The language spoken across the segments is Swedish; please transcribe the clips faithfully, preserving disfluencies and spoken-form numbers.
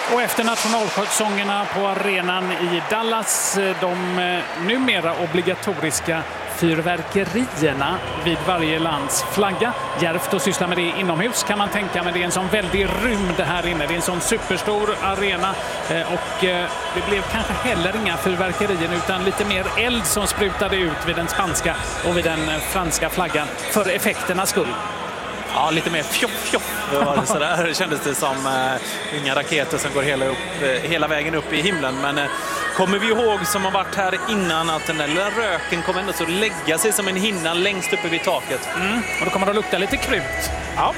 Och efter nationalsångerna på arenan i Dallas, de numera obligatoriska fyrverkerierna vid varje lands flagga. Djärvt att syssla med det inomhus kan man tänka, men det är en sån väldig rymd här inne. Det är en sån superstor arena och det blev kanske heller inga fyrverkerier utan lite mer eld som sprutade ut vid den spanska och vid den franska flaggan för effekternas skull. Ja, lite mer fjoff, fjoff. Det var så där. Det kändes det som eh, inga raketer som går hela, upp, eh, hela vägen upp i himlen. Men eh, kommer vi ihåg som har varit här innan att den där lilla röken kommer ändå så lägga sig som en hinna längst uppe vid taket. Mm. Och då kommer det att lukta lite krut. Ja.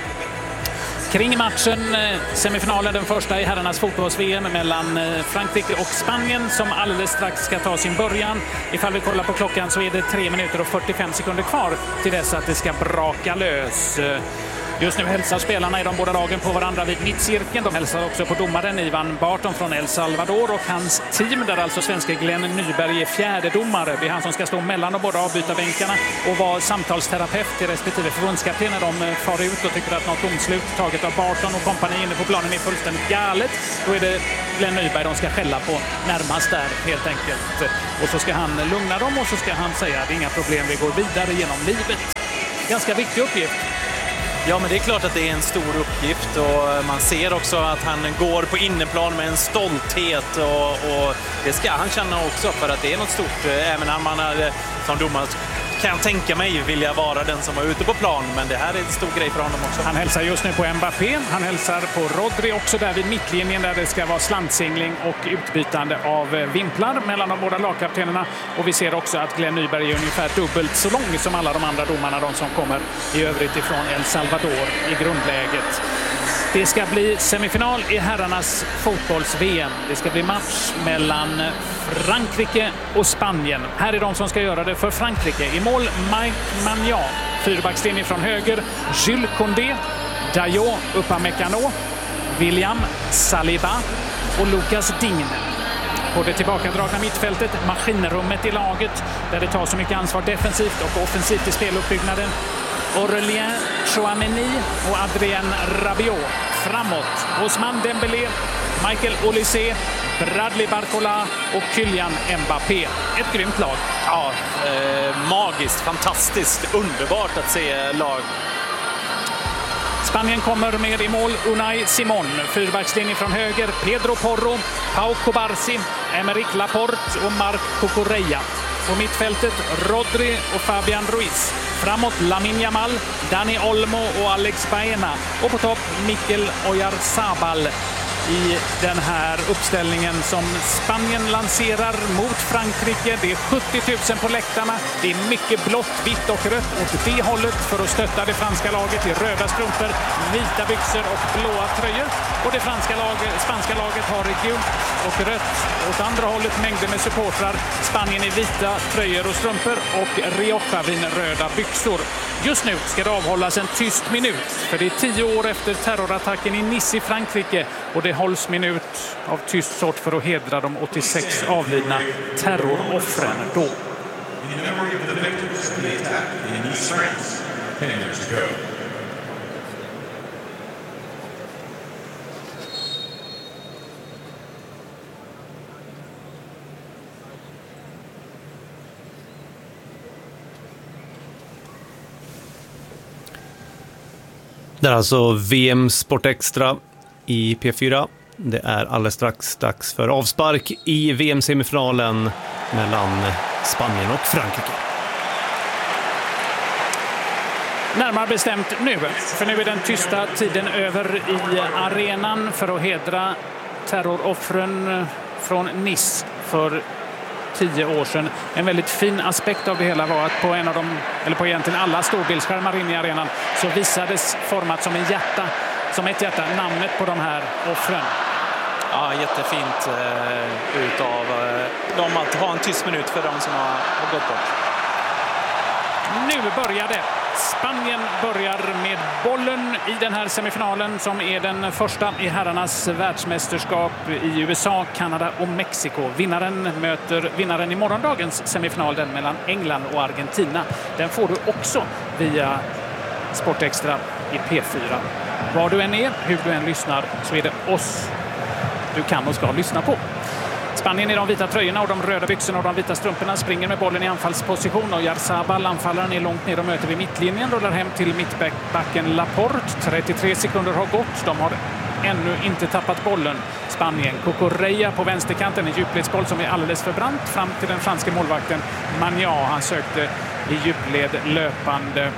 Kring matchen, semifinalen, den första i herrarnas fotbolls-V M mellan Frankrike och Spanien som alldeles strax ska ta sin början. Ifall vi kollar på klockan så är det tre minuter och fyrtiofem sekunder kvar till dess att det ska braka lös. Just nu hälsar spelarna i de båda lagen på varandra vid mittcirkeln. De hälsar också på domaren Ivan Barton från El Salvador och hans team där alltså svenska Glenn Nyberg är fjärde domare. Det är han som ska stå mellan de båda avbytarbänkarna och vara samtalsterapeut till respektive förbundskapten när de far ut och tycker att något domslut taget av Barton och kompani inne på planen är fullständigt galet. Då är det Glenn Nyberg de ska skälla på närmast där helt enkelt. Och så ska han lugna dem och så ska han säga att det är inga problem, vi går vidare genom livet. Ganska viktig uppgift. Ja, men det är klart att det är en stor uppgift och man ser också att han går på inneplan med en stolthet och, och det ska han känna också för att det är något stort. Även när man är, som domare kan jag tänka mig vilja vara den som var ute på plan, men det här är en stor grej för honom också. Han hälsar just nu på Mbappé, han hälsar på Rodri också där vid mittlinjen där det ska vara slantsingling och utbytande av vimplar mellan de båda lagkaptenerna. Och vi ser också att Glenn Nyberg är ungefär dubbelt så lång som alla de andra domarna, de som kommer i övrigt ifrån El Salvador i grundläget. Det ska bli semifinal i herrarnas fotbolls-V M. Det ska bli match mellan Frankrike och Spanien. Här är de som ska göra det för Frankrike. I mål Mike Maignan. Fyrbackslinje från höger. Jules Koundé, Dayot Upamecano, William Saliba och Lucas Digne. På det tillbakadragna mittfältet, maskinrummet i laget där det tar så mycket ansvar defensivt och offensivt i speluppbyggnaden. Aurélien Tchouameni och Adrien Rabiot. Framåt Ousmane Dembélé, Michael Olise, Bradley Barcola och Kylian Mbappé. Ett grymt lag. Ja, eh, magiskt, fantastiskt, underbart att se lag. Spanien kommer med i mål Unai Simon. Fyrbackslinje från höger Pedro Porro, Pau Cubarsí, Emerick Laporte och Marc Cucurella. På mittfältet Rodri och Fabian Ruiz. Framåt Lamine Yamal, Dani Olmo och Alex Baena. Och på topp Mikel Oyarzabal i den här uppställningen som Spanien lanserar mot Frankrike. Det är sjuttio tusen på läktarna. Det är mycket blått, vitt och rött åt det hållet för att stötta det franska laget i röda strumpor, vita byxor och blåa tröjor. Och det franska laget, spanska laget har gult och rött åt andra hållet, mängder med supportrar. Spanien i vita tröjor och strumpor och Rioja-vin röda byxor. Just nu ska det avhållas en tyst minut, för det är tio år efter terrorattacken i Nice i Frankrike och det hålls minut av tyst sort för att hedra de åttiosex avlidna terroroffren då. Det är alltså V M Sport Extra i P fyra. Det är alldeles strax dags för avspark i V M-semifinalen mellan Spanien och Frankrike. Närmare bestämt nu, för nu är den tysta tiden över i arenan för att hedra terroroffren från Nice för tio år sedan. En väldigt fin aspekt av det hela var att på en av de, eller på egentligen alla storbildsskärmar inne i arenan så visades format som en hjärta, som ett hjärta, namnet på de här offren. Ja, jättefint eh, utav eh, dem att ha en tyst minut för de som har, har gått bort. Nu börjar det. Spanien börjar med bollen i den här semifinalen som är den första i herrarnas världsmästerskap i U S A, Kanada och Mexiko. Vinnaren möter vinnaren i morgondagens semifinal, den mellan England och Argentina. Den får du också via Sport Extra i P fyra. Var du än är, hur du än lyssnar, så är det oss du kan och ska lyssna på. Spanien i de vita tröjorna och de röda byxorna och de vita strumporna springer med bollen i anfallsposition. Och Oyarzabal, anfallaren, är långt ner och möter vid mittlinjen. Rullar hem till mittbacken Laporte. trettiotre sekunder har gått. De har ännu inte tappat bollen. Spanien. Cucurella på vänsterkanten. En djupledsboll som är alldeles för brant fram till den franska målvakten Magnat. Han sökte i djupled löpande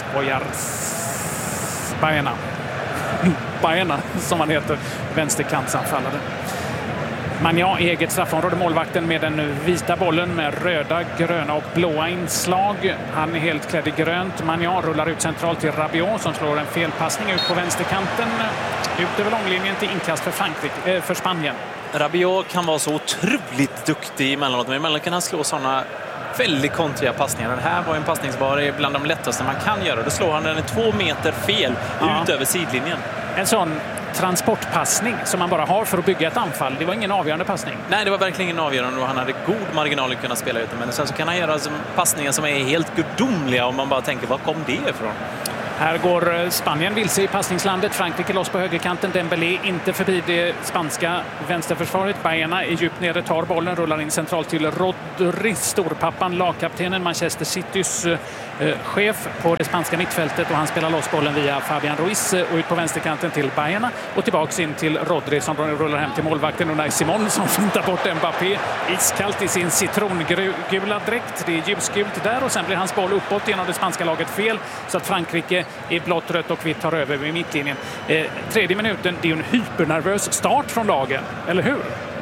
Oyarzabal. Baena som han heter. Vänsterkantsanfallare. Magnat i eget straffområde, målvakten med den vita bollen med röda, gröna och blåa inslag. Han är helt klädd i grönt. Magnat rullar ut centralt till Rabiot som slår en felpassning ut på vänsterkanten. Ut över långlinjen till inkast för, Frankrike, äh, för Spanien. Rabiot kan vara så otroligt duktig emellanåt, men emellanåt kan han slå sådana väldigt kontriga passningar. Den här var en passning som var bland de lättaste man kan göra. Då slår han den två meter fel ja. ut över sidlinjen. En sån transportpassning som man bara har för att bygga ett anfall. Det var ingen avgörande passning. Nej, det var verkligen ingen avgörande och han hade god marginal att kunna spela ut. Men sen så kan han göra passningar som är helt gudomliga om man bara tänker, var kom det ifrån? Här går Spanien vilse i passningslandet. Frankrike loss på högerkanten. Dembélé inte förbi det spanska vänsterförsvaret. Baena är djupt nere, tar bollen, rullar in centralt till Rodri, storpappan, lagkaptenen, Manchester Citys eh, chef på det spanska mittfältet, och han spelar loss bollen via Fabian Ruiz och ut på vänsterkanten till Baena och tillbaks in till Rodri som rullar hem till målvakten Unai Simon som fintar bort Mbappé iskallt i sin citrongula dräkt. Det är ljusgult där och sen blir hans boll uppåt genom det spanska laget fel så att Frankrike i blått, rött och vitt tar över vid mittlinjen. Eh, tredje minuten, det är en hypernervös start från lagen, eller hur?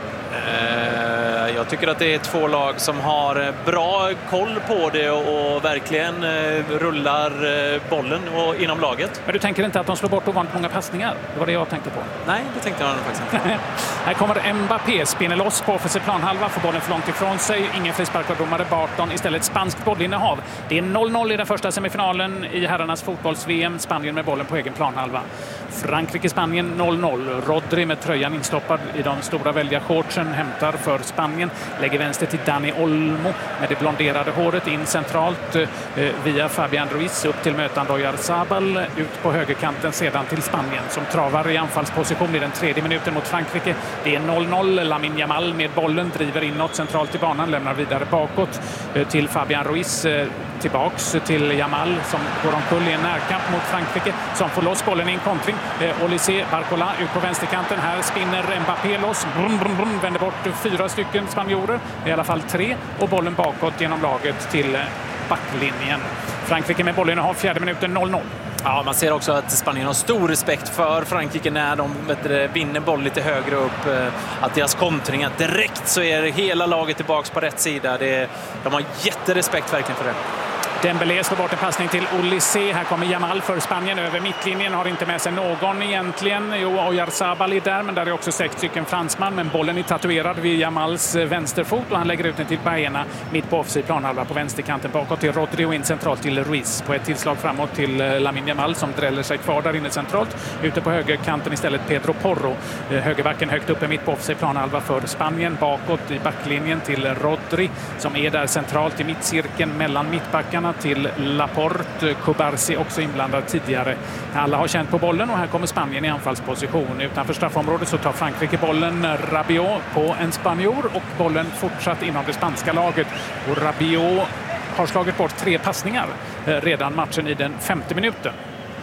Eh, jag tycker att det är två lag som har bra koll på det och, och verkligen eh, rullar eh, bollen och inom laget. Men du tänker inte att de slår bort ovanligt många passningar? Det var det jag tänkte på. Nej, det tänkte jag faktiskt inte. Här kommer Mbappé, spinner loss på offensiv planhalva, får bollen för långt ifrån sig. Ingen frispark av domare Barton, istället spanskt bollinnehav. Det är noll noll i den första semifinalen i herrarnas fotbolls-V M. Spanien med bollen på egen planhalva. Frankrike-Spanien noll noll. Rodri med tröjan instoppad i de stora välja shortsen hämtar för Spanien. Lägger vänster till Dani Olmo med det blonderade håret in centralt eh, via Fabian Ruiz upp till mötande Oyarzabal, ut på högerkanten sedan till Spanien som travar i anfallsposition i den tredje minuten mot Frankrike. Det är noll noll. Lamine Yamal med bollen driver inåt centralt i banan, lämnar vidare bakåt eh, till Fabian Ruiz, eh, tillbaks till Yamal som går omkull i en närkamp mot Frankrike som får loss bollen i en kontring. Eh, Olysée Barcola ut på vänsterkanten. Här spinner Mbappé loss. Brum, brum, brum, vänder bort fyra stycken spanjorer, i alla fall tre, och bollen bakåt genom laget till backlinjen. Frankrike med bollen har fjärde minuten noll noll. Ja, man ser också att Spanien har stor respekt för Frankrike när de vet, vinner boll lite högre upp. Att deras kontringar direkt så är hela laget tillbaks på rätt sida. Det, de har jätterespekt verkligen för det. Dembélé slår bort en passning till Olysée. Här kommer Yamal för Spanien över mittlinjen. Har inte med sig någon egentligen. Jo, Oyarzabal är där, men där är också sex stycken fransman. Men bollen är tatuerad vid Yamals vänsterfot och han lägger ut den till Baena mitt på offensiv planhalva på vänsterkanten. Bakåt till Rodri och in centralt till Ruiz. På ett tillslag framåt till Lamine Yamal som dräller sig kvar där inne centralt. Ute på högerkanten istället Pedro Porro. Högerbacken högt uppe mitt på offensiv planhalva för Spanien. Bakåt i backlinjen till Rodri som är där centralt i mittcirkeln mellan mittbackarna till Laporte. Cubarsi också inblandad tidigare. Alla har känt på bollen och här kommer Spanien i anfallsposition. Utanför straffområdet så tar Frankrike bollen. Rabiot på en spanjor och bollen fortsatt inom det spanska laget. Och Rabiot har slagit bort tre passningar redan matchen i den femte minuten.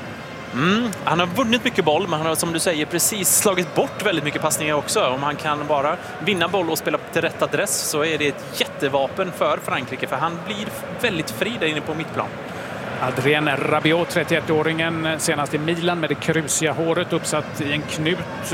Mm, han har vunnit mycket boll, men han har som du säger precis slagit bort väldigt mycket passningar också. Om han kan bara vinna boll och spela till rätt adress så är det ett jättevapen för Frankrike, för han blir väldigt fri där inne på mittplan. Adrien Rabiot, trettioett-åringen, senast i Milan med det krusiga håret uppsatt i en knut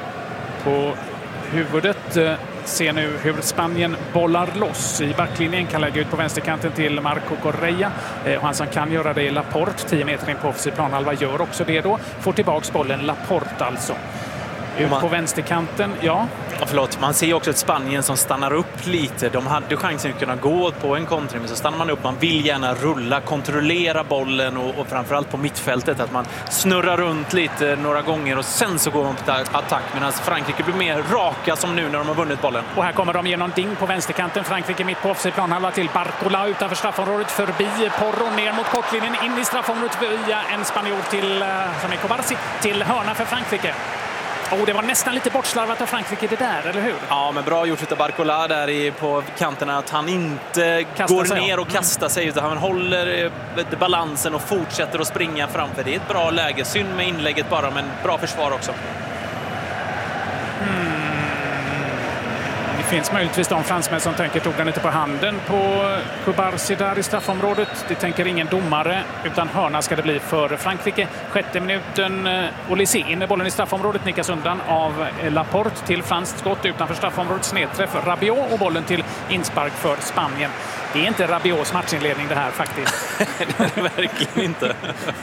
på huvudet. Ser nu hur Spanien bollar loss i backlinjen, kan lägga ut på vänsterkanten till Marco Correa. Eh, han som kan göra det är Laporte, tio meter in på offensiv planhalva, gör också det då. Får tillbaks bollen, Laporte alltså. Ut man, på vänsterkanten, ja. ja. Förlåt, man ser också ett Spanien som stannar upp lite. De hade chansen att kunna gå på en kontring, men så stannar man upp. Man vill gärna rulla, kontrollera bollen och, och framförallt på mittfältet att man snurrar runt lite några gånger och sen så går man på attack. Medan Frankrike blir mer raka som nu när de har vunnit bollen. Och här kommer de genom ding på vänsterkanten. Frankrike mitt på offensiv planhalva till Barcola utanför straffområdet, förbi Porro ner mot kortlinjen, in i straffområdet via en spanjor till, som är Cubarsi, till hörna för Frankrike. Oh, det var nästan lite bortslarvat av Frankrike det där, eller hur? Ja, men bra gjort av Barcola där i, på kanterna, att han inte Kastar går sig, ner ja. och kastar sig, utan han håller eh, balansen och fortsätter att springa framför. Det är ett bra läge. Synd med inlägget bara, men bra försvar också. Mm. Det finns möjligtvis de fransmän som tänker, tog den inte på handen på Kubarsi där i straffområdet. Det tänker ingen domare, utan hörna ska det bli för Frankrike. Sjätte minuten, Olysée in i bollen i straffområdet, nickas undan av Laporte till franskt skott utanför straffområdet, snedträff Rabiot och bollen till inspark för Spanien. Det är inte Rabiots matchinledning det här faktiskt. Det är det verkligen inte.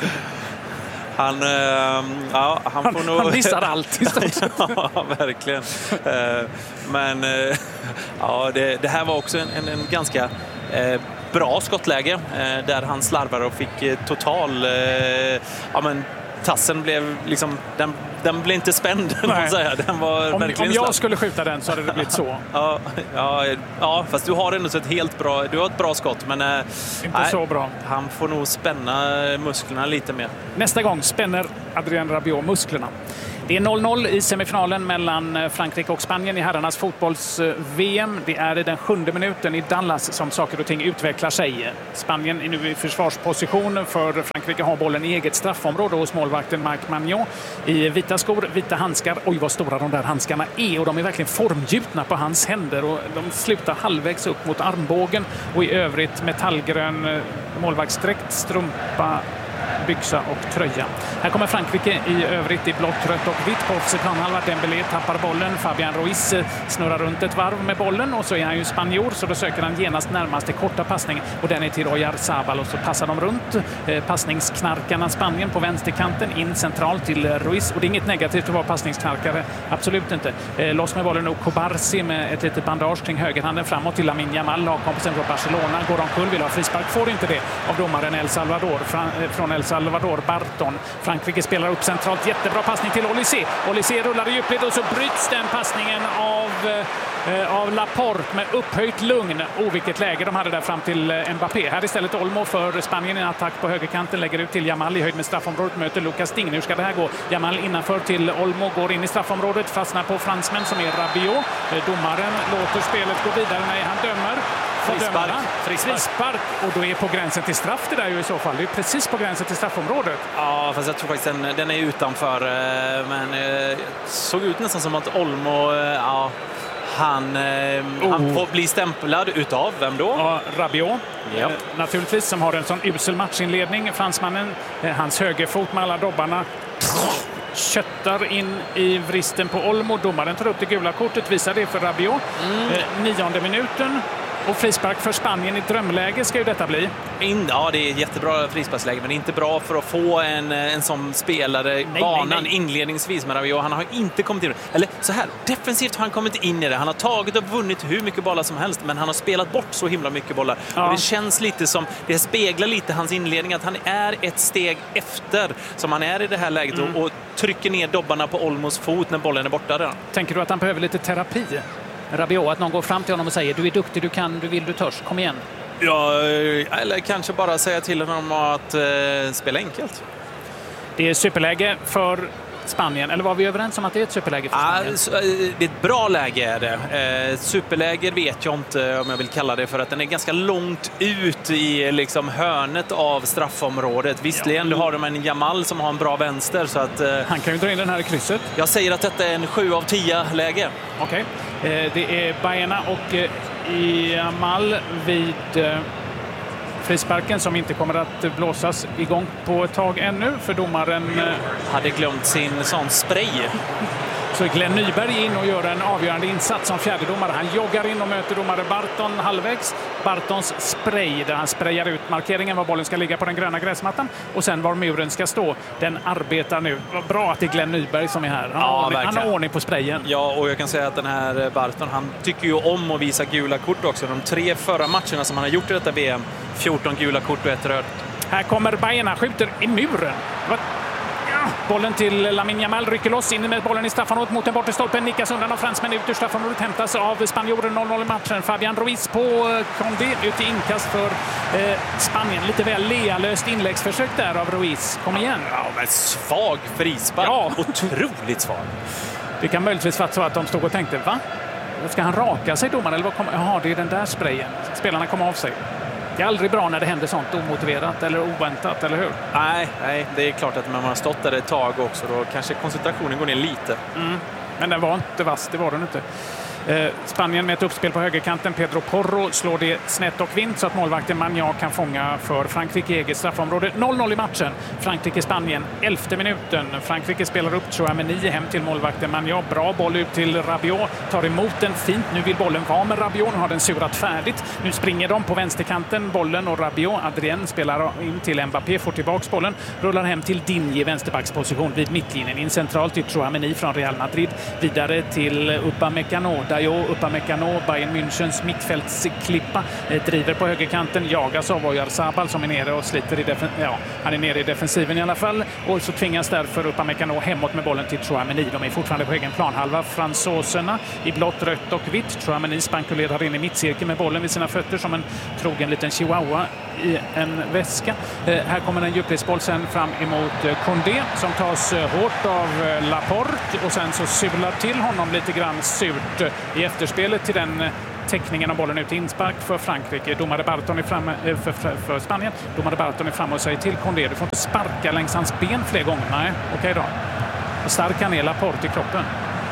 Han, äh, ja, han, får han, nog... han missar allt i stort. Ja, verkligen. Äh, men äh, ja, det, det här var också en, en, en ganska äh, bra skottläge äh, där han slarvar och fick äh, total... Äh, ja, men tassen blev liksom... Den, den blev inte spänd, man säga. Den var om, verkligen om jag slapp. skulle skjuta den så hade det blivit så. Ja, ja, ja, fast du har ändå så ett helt bra... Du har ett bra skott, men... Äh, inte nej, så bra. Han får nog spänna musklerna lite mer. Nästa gång spänner Adrien Rabiot musklerna. Det är noll noll i semifinalen mellan Frankrike och Spanien i herrarnas fotbolls-V M. Det är i den sjunde minuten i Dallas som saker och ting utvecklar sig. Spanien är nu i försvarsposition, för Frankrike har bollen i eget straffområde hos målvakten Marc Magnon i vita skor, vita handskar. Oj, vad stora de där handskarna är, och de är verkligen formgjutna på hans händer, och de slutar halvvägs upp mot armbågen, och i övrigt metallgrön målvaktsdräkt, strumpa, byxa och tröja. Här kommer Frankrike i övrigt i blått, rött och vitt. På offside-planhalvan, Dembélé tappar bollen. Fabian Ruiz snurrar runt ett varv med bollen, och så är han ju spanjor, så då söker han genast närmaste korta passning, och den är till Oyarzabal, och så passar de runt eh, passningsknarkarna Spanien på vänsterkanten in centralt till Ruiz, och det är inget negativt att vara passningsknarkare, absolut inte. Eh, loss med bollen och Kubarsi med ett litet bandage kring högerhanden framåt till Lamine Yamal, lagkompisen från Barcelona, går omkull, vill ha frispark, får inte det av domaren El Salvador från El Salvador, Barton. Frankrike spelar upp centralt, jättebra passning till Olysée. Olysée rullar i djupled, och så bryts den passningen av, eh, av Laporte med upphöjt lugn. Oh, vilket läge de hade där fram till eh, Mbappé. Här istället Olmo för Spanien i en attack på högerkanten, lägger ut till Yamal i höjd med straffområdet, möter Lucas Digne. Hur ska det här gå? Yamal innanför till Olmo, går in i straffområdet, fastnar på fransmän som är Rabiot. Eh, domaren låter spelet gå vidare när han dömer. Frispark. Frispark. Frispark. Och då är på gränsen till straff det där ju i så fall. Det är precis på gränsen till straffområdet. Ja, fast jag tror faktiskt den, den är utanför. Men det såg ut nästan som att Olmo, ja, han, oh. han får bli stämplad utav vem då? Ja, Rabiot. Yep. Eh, naturligtvis, som har en sån usel matchinledning. Fransmannen, eh, hans högerfot med alla dobbarna, köttar in i vristen på Olmo. Domaren tar upp det gula kortet, visar det för Rabiot. Mm. Eh, nionde minuten. Och frispark för Spanien i drömläge ska ju detta bli. In, ja, det är ett jättebra frisparksläge, men inte bra för att få en, en sån spelare nej, banan nej, nej. inledningsvis med Rabiot. Han har inte kommit in. Eller så här, defensivt har han kommit in i det. Han har tagit och vunnit hur mycket bollar som helst, men han har spelat bort så himla mycket bollar. Ja. Och det känns lite som, det speglar lite hans inledning, att han är ett steg efter som han är i det här läget mm. och, och trycker ner dobbarna på Olmos fot när bollen är borta där. Tänker du att han behöver lite terapi? Rabiot, att någon går fram till honom och säger du är duktig, du kan, du vill, du törs, kom igen. Ja, eller kanske bara säga till honom att eh, spela enkelt. Det är superläge för Spanien, eller var vi överens om att det är ett superläge för Spanien? Ja, det är ett bra läge är det. Superläge vet jag inte om jag vill kalla det, för att den är ganska långt ut i liksom hörnet av straffområdet. Visserligen, ja. Du har de en Yamal som har en bra vänster, så att... Han kan ju dra in den här i krysset. Jag säger att detta är en sju av tio läge. Okej. Okay. Det är Baena och Yamal vid frisparken som inte kommer att blåsas igång på ett tag ännu, för domaren hade glömt sin sån spray. Så Glenn Nyberg in och gör en avgörande insats som fjärdedomare. Han joggar in och möter domare Barton halvvägs. Bartons spray, där han sprayar ut markeringen var bollen ska ligga på den gröna gräsmattan, och sen var muren ska stå. Den arbetar nu. Bra att det är Glenn Nyberg som är här. Han, ja, har, ordning, han har ordning på sprayen. Ja, och jag kan säga att den här Barton, han tycker ju om att visa gula kort också. De tre förra matcherna som han har gjort i detta V M, fjorton gula kort och ett rött. Här kommer Baena, skjuter i muren. Bollen till Lamine Yamal, rycker loss in med bollen i straffområdet mot den bortre stolpen, nickas undan av fransmän ut ur straffområdet, hämtas av spanjoren. Noll noll i matchen. Fabian Ruiz på Condé, ut i inkast för eh, Spanien. Lite väl lealöst inläggsförsök där av Ruiz. Kom igen. Ja, men svag frispark. Ja. Otroligt svag. Det kan möjligtvis vara så att de stod och tänkte, va? Ska han raka sig, domaren? Eller vad kommer... Jaha, det är den där sprayen. Spelarna kommer av sig. Det är aldrig bra när det händer sånt omotiverat eller oväntat, eller hur? Nej, nej, det är klart att när man har stått där ett tag också, då kanske koncentrationen går ner lite. Mm. Men den var inte vass, det var den inte. Eh, Spanien med ett uppspel på högerkanten. Pedro Porro slår det snett och vint så att målvakten Magnan kan fånga för Frankrike i eget straffområde. noll noll i matchen. Frankrike-Spanien, elfte minuten. Frankrike spelar upp Chouameni hem till målvakten Magnan. Bra boll ut till Rabiot. Tar emot den fint. Nu vill bollen vara med Rabiot. Nu har den surat färdigt. Nu springer de på vänsterkanten. Bollen och Rabiot. Adrien spelar in till Mbappé. Får tillbaks bollen. Rullar hem till Digne i vänsterbacksposition vid mittlinjen. In centralt till Chouameni från Real Madrid. Vidare till Upamecano. Dayo, Upamecano, Bayern Münchens mittfältsklippa, eh, driver på högerkanten, jagas av Oyarzabal som är nere och sliter i defen- ja, han är nere i defensiven i alla fall, och så tvingas därför Upamecano hemåt med bollen till Chouameni. De är fortfarande på egen planhalva, fransoserna i blått, rött och vitt. Chouameni spankulerar in i mittcirkeln med bollen vid sina fötter som en trogen liten chihuahua i en väska. Eh, här kommer en djupledsboll sen fram emot eh, Condé som tas eh, hårt av eh, Laporte och sen så sular till honom lite grann surt eh, i efterspelet till den eh, täckningen av bollen ut i inspark för Frankrike. Domare Barton är framme eh, för, för, för Spanien. Domare Barton är framme och säger till Condé, du får inte sparka längs hans ben fler gånger. Nej, okej då. Och stark han är Laporte i kroppen.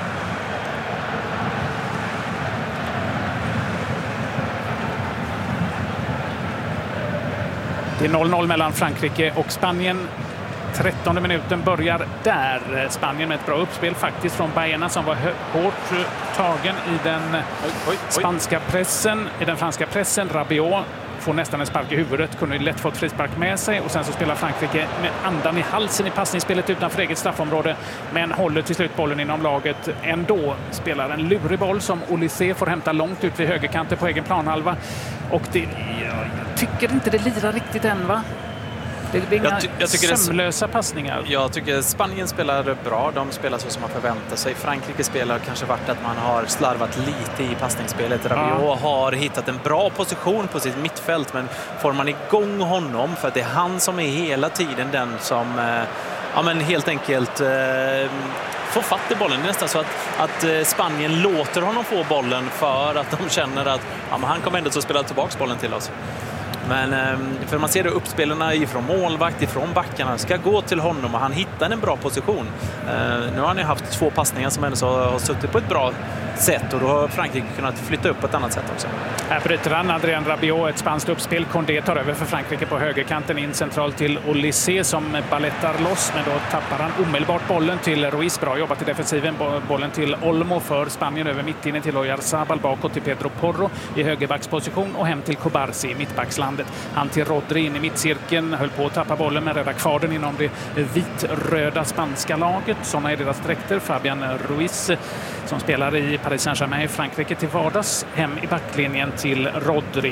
Det är noll noll mellan Frankrike och Spanien. trettonde minuten börjar där. Spanien med ett bra uppspel faktiskt från Baena som var hårt tagen i den oj, oj, oj. spanska pressen. I den franska pressen. Rabiot får nästan en spark i huvudet. Kunde lätt fått frispark med sig. Och sen så spelar Frankrike med andan i halsen i passningsspelet utanför eget straffområde. Men håller till slut bollen inom laget ändå. Spelar en lurig boll som Olysée får hämta långt ut vid högerkanten på egen planhalva. Och det, jag tycker inte det lirar riktigt än, va? Det är inga jag ty- jag tycker sömlösa passningar. Jag tycker Spanien spelar bra. De spelar så som man förväntar sig. Frankrike spelar kanske varit att man har slarvat lite i passningsspelet. Rabiot ja. har hittat en bra position på sitt mittfält, men får man igång honom, för att det är han som är hela tiden den som eh, ja, men helt enkelt eh, får fatt i bollen. Det är nästan så att, att eh, Spanien låter honom få bollen för att de känner att ja, men han kommer ändå att spela tillbaka bollen till oss. Men för man ser det, uppspelarna ifrån målvakt, ifrån backarna ska gå till honom och han hittar en bra position. Nu har han ju haft två passningar som ändå har suttit på ett bra sätt och då har Frankrike kunnat flytta upp på ett annat sätt också. Här bryter han Adrien Rabiot ett spanskt uppspel. Condé tar över för Frankrike på högerkanten in centralt till Olysée som ballettar loss, men då tappar han omedelbart bollen till Ruiz. Bra jobbat i defensiven. Bollen till Olmo för Spanien över mittlinjen till Oyarzabal, bakåt till Pedro Porro i högerbacksposition och hem till Kobarsi i mittbackslandet. Han till Rodri in i mittcirkeln, höll på att tappa bollen men räddar kvar den inom det vitröda spanska laget. Sådana är deras dräkter. Fabian Ruiz som spelar i Paris Saint-Germain i Frankrike till vardags, hem i backlinjen till Rodri.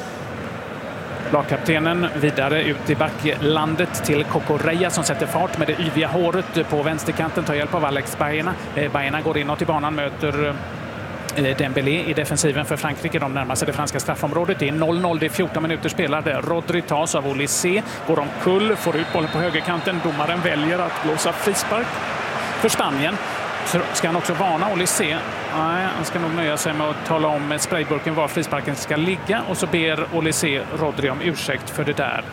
Lagkaptenen vidare ut i backlandet till Cucurella som sätter fart med det yviga håret på vänsterkanten, tar hjälp av Alex Baena. Baena går inåt i banan, möter Dembélé i defensiven för Frankrike. De närmar sig det franska straffområdet. Det är noll noll, det är fjorton minuter spelade. Rodri tas av Olysée, går omkull, får ut bollen på högerkanten. Domaren väljer att blåsa frispark för Spanien. Ska han också varna Olysée? Nej, han ska nog nöja sig med att tala om med sprayburken var frisparken ska ligga, och så ber Olysée Rodri om ursäkt för det där.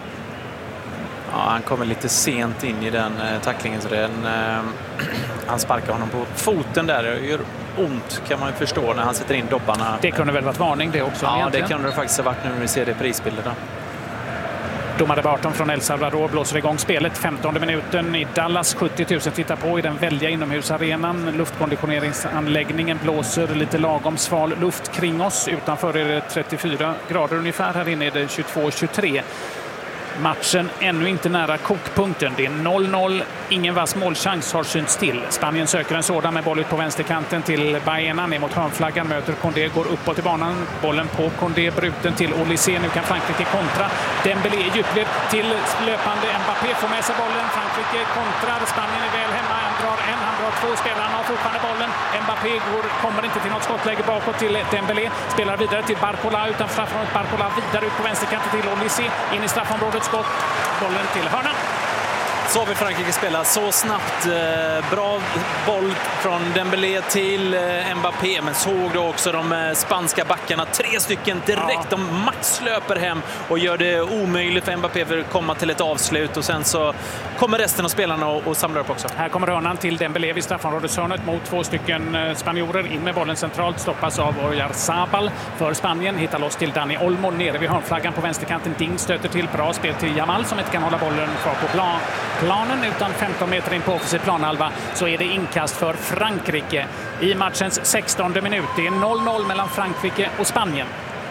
Ja, han kommer lite sent in i den eh, tacklingen, så den, eh, han sparkar honom på foten där. Det gör ont, kan man ju förstå, när han sätter in dobbarna. Det kunde väl varit varning det också? Ja, egentligen. Det kunde det faktiskt ha varit nu när vi ser det i prisbilderna. Domare Barton från El Salvador blåser igång spelet. femtonde minuten i Dallas. sjuttio tusen tittar på i den väldiga inomhusarenan. Luftkonditioneringsanläggningen blåser lite lagom sval luft kring oss. Utanför är det trettiofyra grader ungefär. Här inne är det tjugotvå tjugotre. Matchen ännu inte nära kokpunkten. Det är noll noll. Ingen vass målchans har synts till. Spanien söker en sådan med boll ut på vänsterkanten till Baena. Ner mot hörnflaggan, möter Condé, går uppåt i banan. Bollen på Condé, bruten till Olysée. Nu kan Frankrike kontra. Dembélé i djupled till löpande Mbappé, får med sig bollen. Frankrike kontrar. Spanien är väl hemma. Han drar en, han drar två. Spelarna har fortfarande bollen. Mbappé går, kommer inte till något skottläge bakåt till Dembélé. Spelar vidare till Barcola utan straffområdet. Barcola vidare ut på vänsterkanten till Olysée. In i straffområdet. Skott, bollen till hörnan. Så har vi Frankrike spela så snabbt. Eh, bra boll från Dembélé till eh, Mbappé. Men såg du också de eh, spanska backarna. Tre stycken direkt. Ja. De max löper hem och gör det omöjligt för Mbappé för att komma till ett avslut. Och sen så kommer resten av spelarna och, och samlar upp också. Här kommer hörnan till Dembélé vid straffområdeshörnet mot två stycken eh, spanjorer. In med bollen centralt. Stoppas av Oyarzabal för Spanien. Hittar loss till Dani Olmo nere vid hörnflaggan på vänsterkanten. Ding stöter till. Bra spel till Yamal som inte kan hålla bollen kvar på plan. planen utan femton meter in på offensiv planhalva, så är det inkast för Frankrike i matchens sextonde minut. Det är noll noll mellan Frankrike och Spanien.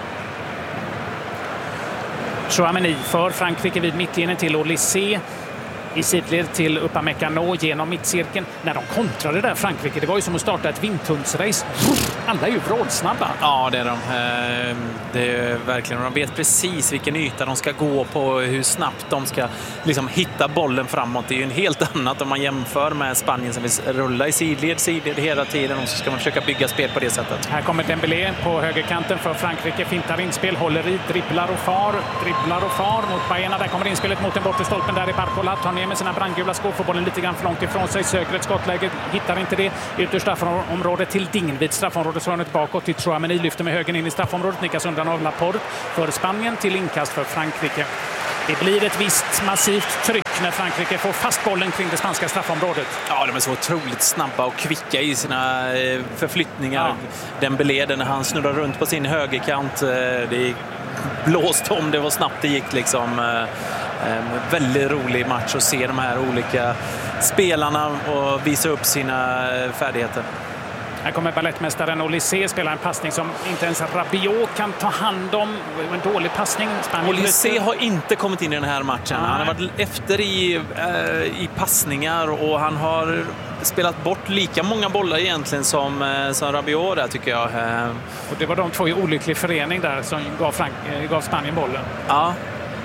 Chouameni för Frankrike vid mittlinjen till Olysée. I sidled till Upamecano genom mittcirkeln. När de kontrade där Frankrike, det var ju som att starta ett vindtundsrace. Alla är ju vrålsnabba. Ja, det är de. Det är verkligen. De vet precis vilken yta de ska gå på, hur snabbt de ska liksom hitta bollen framåt. Det är ju en helt annat om man jämför med Spanien som vill rulla i sidled, sidled hela tiden, och så ska man försöka bygga spel på det sättet. Här kommer Dembélé på högerkanten för Frankrike. Fintar inspel, håller i, dribblar och far. Dribblar och far mot Baena. Där kommer inspelet mot den bortre stolpen där i Barcola. Tar ner med sina brandgula skor, får bollen lite grann för långt ifrån sig. Söker ett skottläge, hittar inte det. Ut ur straffområdet till Ding vid straffområdeshörnet bakåt till Chouameni. Lyfter med högen in i straffområdet. Nickas undan av Laporte för Spanien till inkast för Frankrike. Det blir ett visst massivt tryck när Frankrike får fast bollen kring det spanska straffområdet. Ja, de är så otroligt snabba och kvicka i sina förflyttningar. Ja. Dembélé, när han snurrar runt på sin högerkant, det är blåst om det var snabbt det gick liksom. En väldigt rolig match att se de här olika spelarna och visa upp sina färdigheter. Här kommer ballettmästaren Olysée, spelar en passning som inte ens Rabiot kan ta hand om. En dålig passning. Olysée har inte kommit in i den här matchen. Nej. Han har varit efter i, äh, i passningar, och han har spelat bort lika många bollar egentligen som, som Rabiot där, tycker jag. Och det var de två i olycklig förening där som gav, Frank, gav Spanien bollen. Ja.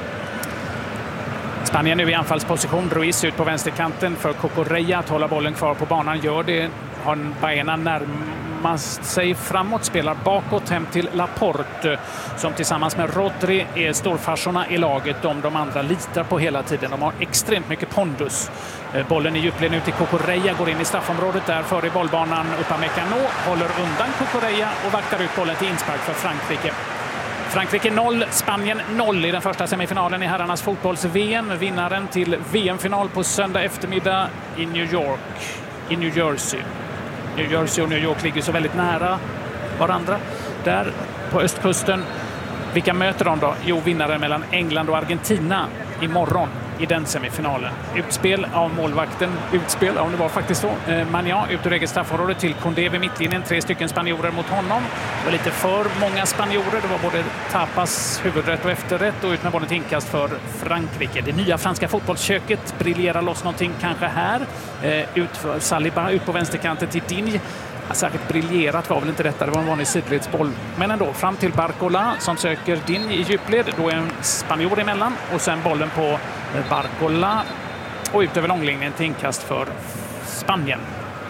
Spanien nu i anfallsposition. Ruiz ut på vänsterkanten för Cucurella att hålla bollen kvar på banan. Gör det. Har Baena närmast sig framåt. Spelar bakåt hem till Laporte som tillsammans med Rodri är storfarsorna i laget. De, de andra litar på hela tiden. De har extremt mycket pondus. Bollen i djupled nu till Cucurella. Går in i straffområdet där före bollbanan. Upamecano håller undan Cucurella och vaktar ut bollen till inspark för Frankrike. Frankrike noll, Spanien noll i den första semifinalen i herrarnas fotbolls-V M. Vinnaren till V M-final på söndag eftermiddag i New York, i New Jersey. New Jersey och New York ligger så väldigt nära varandra. Där på östkusten. Vilka möter de då? Jo, vinnaren mellan England och Argentina imorgon i den semifinalen. Utspel av målvakten. Utspel, om det var faktiskt så. Eh, Magnan ut ur eget straffområde till Condé vid mittlinjen. Tre stycken spanjorer mot honom. Det var lite för många spanjorer. Det var både tapas, huvudrätt och efterrätt. Och ut med bollen till inkast för Frankrike. Det nya franska fotbollsköket briljerar loss någonting kanske här. Eh, ut för Saliba, ut på vänsterkanten till Digne. Särskilt briljerat var väl inte detta, det var en vanlig sidledsboll. Men ändå, fram till Barcola som söker Digne i djupled. Då är en spanjor emellan och sen bollen på Barcola och ut över långlinjen till inkast för Spanien.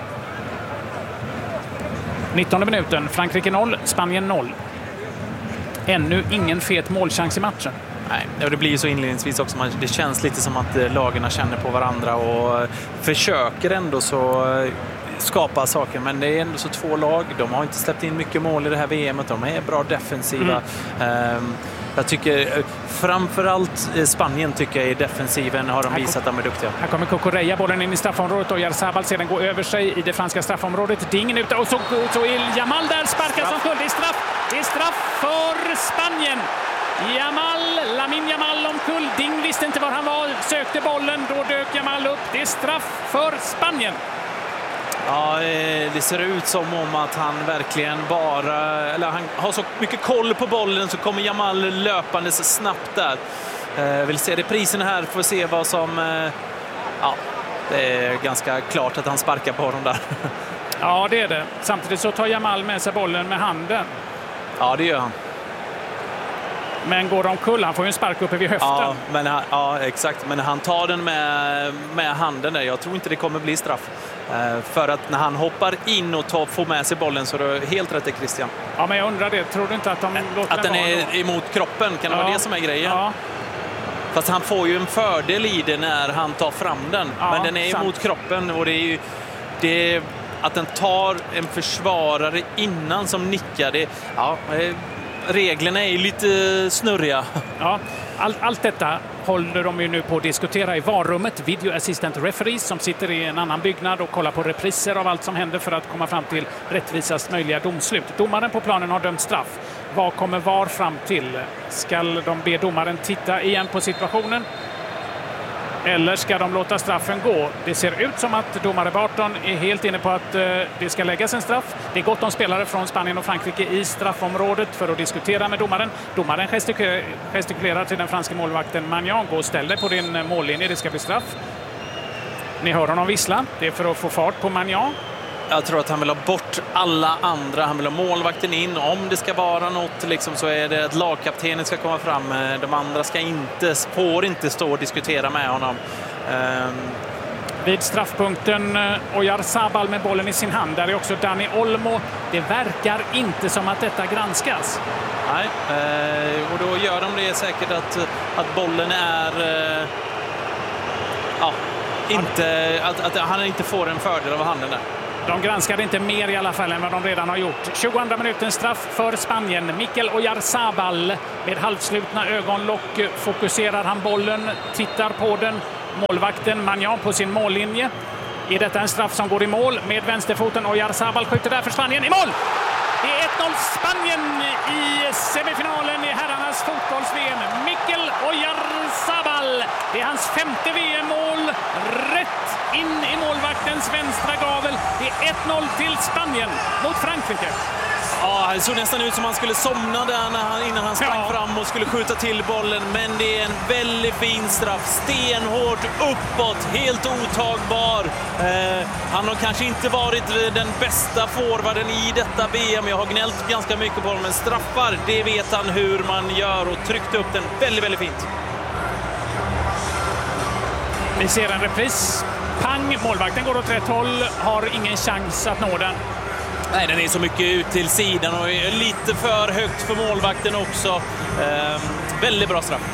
nittonde minuten, Frankrike noll, Spanien noll. Ännu ingen fet målchans i matchen. Nej, och det blir ju så inledningsvis också. Det känns lite som att lagarna känner på varandra och försöker ändå så skapa saker, men det är ändå så två lag. De har inte släppt in mycket mål i det här V M:et. De är bra defensiva. Mm. Um, jag tycker framförallt Spanien tycker jag i defensiven har de visat att de är duktiga. Här kommer Cucurella, bollen in i straffområdet och Oyarzabal sedan går över sig i det franska straffområdet. Ding ute och så, så är Yamal där, sparkar som kull. Det är straff. Det är straff för Spanien. Yamal, Lamine Yamal omkull. Ding visste inte var han var, sökte bollen, då dök Yamal upp. Det är straff för Spanien. Ja, det ser ut som om att han verkligen bara, eller han har så mycket koll på bollen, så kommer Yamal löpande så snabbt där. Jag vill se reprisen här för att se vad som, ja, det är ganska klart att han sparkar på honom där. Ja, det är det. Samtidigt så tar Yamal med sig bollen med handen. Ja, det gör han. Men går de kull, han får ju en spark uppe vid höften. Ja, men han, ja, exakt. Men han tar den med, med handen där. Jag tror inte det kommer bli straff. Uh, för att när han hoppar in och tar, får med sig bollen, så är det helt rätt, Christian. Ja, men jag undrar det. Tror du inte att de låter Att den, den är då? emot kroppen? Kan det ja. vara det som är grejen? Ja. Fast han får ju en fördel i det när han tar fram den. Ja, men den är sant. mot kroppen och det är ju... Det är, att den tar en försvarare innan som nickar, det, ja, reglerna är lite snurriga. Ja, all, allt detta håller de ju nu på att diskutera i varummet. Video assistant referees som sitter i en annan byggnad och kollar på repriser av allt som händer för att komma fram till rättvisast möjliga domslut. Domaren på planen har dömt straff. Vad kommer V A R fram till? Ska de be domaren titta igen på situationen? Eller ska de låta straffen gå? Det ser ut som att domare Barton är helt inne på att eh, det ska läggas en straff. Det är gott om spelare från Spanien och Frankrike i straffområdet för att diskutera med domaren. Domaren gestikulerar, gestikulerar till den franska målvakten Magnan. Gå och ställ dig på din mållinje, det ska bli straff. Ni hör honom vissla. Det är för att få fart på Magnan. Jag tror att han vill ha bort alla andra. Han vill ha målvakten in. Om det ska vara något liksom, så är det att lagkaptenen ska komma fram. De andra ska inte, får inte stå och diskutera med honom. Um... Vid straffpunkten Oyarzabal med bollen i sin hand. Där är också Dani Olmo. Det verkar inte som att detta granskas. Nej, eh, och då gör de det säkert att, att bollen är... Eh, ja, inte, att, att han inte får en fördel av handen där. De granskade inte mer i alla fall än vad de redan har gjort. tjugoandra minuten straff för Spanien. Mikel Oyarzabal med halvslutna ögonlock fokuserar han bollen, tittar på den. Målvakten Magnan på sin mållinje. Är detta en straff som går i mål med vänsterfoten? Oyarzabal skjuter där för Spanien i mål! Det är ett noll Spanien i semifinalen i herrarnas fotbolls-V M. Mikel Oyarzabal. Det är hans femte V M-mål. Rätt in i målvaktens vänstra gavel. Det är ett noll till Spanien mot Frankrike. Ja, det såg nästan ut som han skulle somna där när han, innan han sprang ja. fram och skulle skjuta till bollen. Men det är en väldigt fin straff. Stenhårt uppåt, helt otagbar. Eh, han har kanske inte varit den bästa forwarden i detta V M. Jag har gnällt ganska mycket på honom, men straffar, det vet han hur man gör och tryckt upp den väldigt, väldigt fint. Vi ser en repris. Pang, målvakten går åt rätt håll, har ingen chans att nå den. Nej, den är så mycket ut till sidan och är lite för högt för målvakten också. Eh, väldigt bra straff.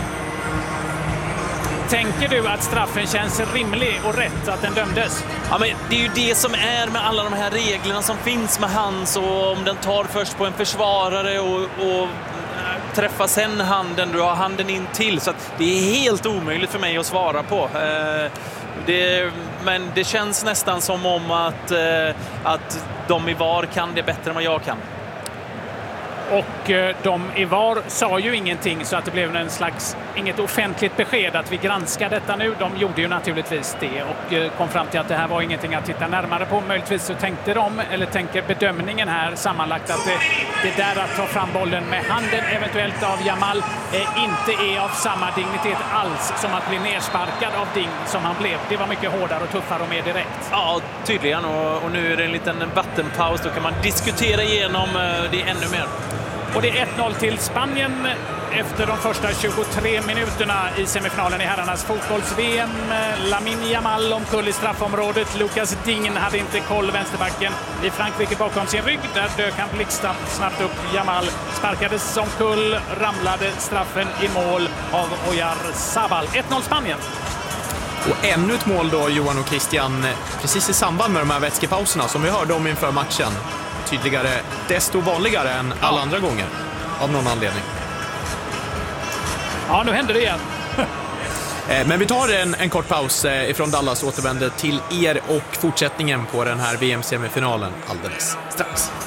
Tänker du att straffen känns rimlig och rätt att den dömdes? Ja, men det är ju det som är med alla de här reglerna som finns med hands, och om den tar först på en försvarare och, och träffar sen handen, du har handen in till, så att det är helt omöjligt för mig att svara på. Eh, det, men det känns nästan som om att, eh, att de i V A R kan det bättre än vad jag kan. Och de i V A R sa ju ingenting, så att det blev en slags, inget offentligt besked att vi granskar detta nu. De gjorde ju naturligtvis det och kom fram till att det här var ingenting att titta närmare på. Möjligtvis så tänkte de, eller tänker bedömningen här sammanlagt, att det, det där att ta fram bollen med handen eventuellt av Yamal eh, inte är av samma dignitet alls som att bli nersparkad av Ding som han blev. Det var mycket hårdare och tuffare och mer direkt. Ja, tydligen. Och, och nu är det en liten vattenpaus. Då kan man diskutera igenom eh, det ännu mer. Och det är ett noll till Spanien efter de första tjugotre minuterna i semifinalen i herrarnas fotbolls-V M. Lamine Yamal omkull i straffområdet. Lucas Digne hade inte koll, vänsterbacken i Frankrike bakom sin rygg. Där dök han blixtsnabbt snabbt upp. Yamal sparkades omkull, ramlade straffen i mål av Oyarzabal. ett noll Spanien. Och ännu ett mål då, Johan och Christian, precis i samband med de här vätskepauserna som vi hörde om inför matchen. Tydligare, desto vanligare än alla andra gånger, av någon anledning. Ja, nu händer det igen. Men vi tar en, en kort paus ifrån Dallas och återvänder till er och fortsättningen på den här V M-semifinalen alldeles strax.